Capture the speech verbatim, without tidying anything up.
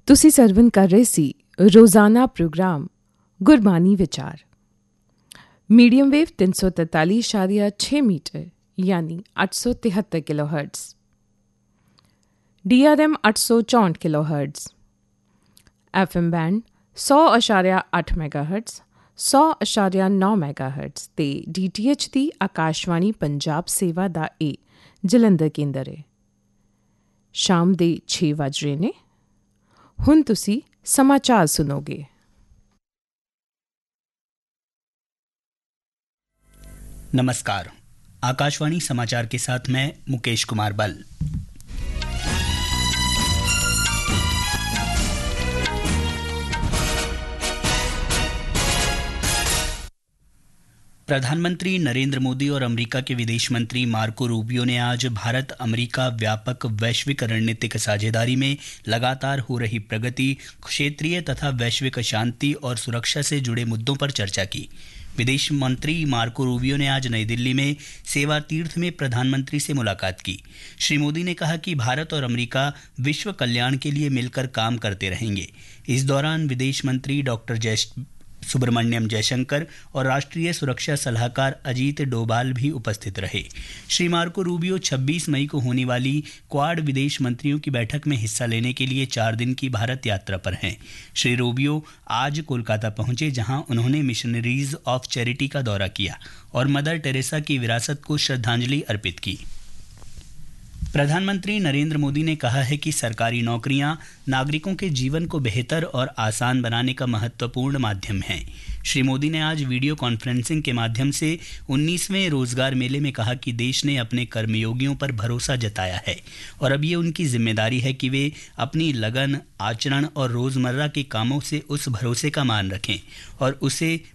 ਤੁਸੀਂ ਸਰਵਨ ਕਰ ਰਹੇ ਸੀ ਰੋਜ਼ਾਨਾ ਪ੍ਰੋਗਰਾਮ ਗੁਰਬਾਣੀ ਵਿਚਾਰ ਮੀਡੀਅਮ ਵੇਵ ਤਿੰਨ ਸੌ ਤੈਂਤਾਲੀ ਇਸ਼ਾਰੀਆ ਛੇ ਮੀਟਰ ਯਾਨੀ ਅੱਠ ਸੌ ਤਿਹੱਤਰ kilo hertz, D R M ਅੱਠ ਸੌ ਚੌਂਹਠ kilo hertz, F M band ਸੌ ਇਸ਼ਾਰੀਆ ਅੱਠ ਮੈਗਾ ਹਰਟਜ਼, ਸੌ ਇਸ਼ਾਰੀਆ ਨੌ ਮੈਗਾ ਹਰਟਜ਼ ਤੇ ਡੀ ਟੀ ਐਚ ਦੀ ਆਕਾਸ਼ਵਾਣੀ ਪੰਜਾਬ ਸੇਵਾ ਦਾ ਇਹ ਜਲੰਧਰ ਕੇਂਦਰ ਹੈ। ਸ਼ਾਮ ਦੇ ਛੇ ਵੱਜ ਰਹੇ ਨੇ। ਹੁਣ ਤੁਸੀਂ समाचार सुनोगे। नमस्कार, आकाशवाणी समाचार के साथ मैं मुकेश कुमार बल। प्रधानमंत्री नरेंद्र मोदी और अमेरिका के विदेश मंत्री मार्को रूबियो ने आज भारत अमेरिका व्यापक वैश्विक रणनीतिक साझेदारी में लगातार हो रही प्रगति, क्षेत्रीय तथा वैश्विक शांति और सुरक्षा से जुड़े मुद्दों पर चर्चा की। विदेश मंत्री मार्को रूबियो ने आज नई दिल्ली में सेवा तीर्थ में प्रधानमंत्री से मुलाकात की। श्री मोदी ने कहा कि भारत और अमेरिका विश्व कल्याण के लिए मिलकर काम करते रहेंगे। इस दौरान विदेश मंत्री डॉक्टर जय सुब्रमण्यम जयशंकर और राष्ट्रीय सुरक्षा सलाहकार अजीत डोभाल भी उपस्थित रहे। श्री मार्को रूबियो छब्बीस मई को होने वाली क्वाड विदेश मंत्रियों की बैठक में हिस्सा लेने के लिए चार दिन की भारत यात्रा पर हैं। श्री रूबियो आज कोलकाता पहुंचे, जहां उन्होंने मिशनरीज ऑफ चैरिटी का दौरा किया और मदर टेरेसा की विरासत को श्रद्धांजलि अर्पित की। प्रधानमंत्री नरेंद्र मोदी ने कहा है कि सरकारी नौकरियां नागरिकों के जीवन को बेहतर और आसान बनाने का महत्वपूर्ण माध्यम हैं। श्री मोदी ने आज वीडियो कॉन्फ्रेंसिंग के माध्यम से उन्नीसवें रोजगार मेले में कहा कि देश ने अपने कर्मयोगियों पर भरोसा जताया है और अब ये उनकी जिम्मेदारी है कि वे अपनी लगन, आचरण और रोजमर्रा के कामों से उस भरोसे का मान रखें और उसे